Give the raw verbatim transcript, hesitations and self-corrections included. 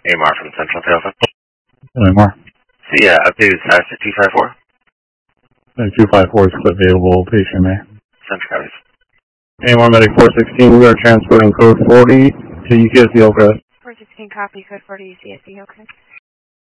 Amar from Central Telephone. Amar. See, uh, updated status at two five four. Uh, two five four is clip available, patient may. Central copies. Amar Medic four sixteen, we are transporting code forty to U C S D Hillcrest. four sixteen copy, code forty U C S D Hillcrest.